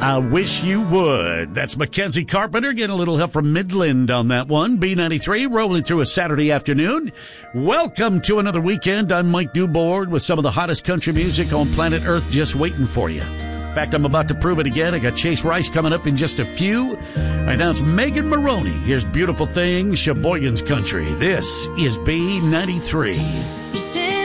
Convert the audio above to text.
I wish you would. That's Mackenzie Carpenter getting a little help from Midland on that one. B93 rolling through a Saturday afternoon. Welcome to another weekend. I'm Mike Dubord with some of the hottest country music on planet Earth just waiting for you. In fact, I'm about to prove it again. I got Chase Rice coming up in just a few. Right now it's Megan Maroney. Here's Beautiful Thing, Sheboygan's Country. This is B93.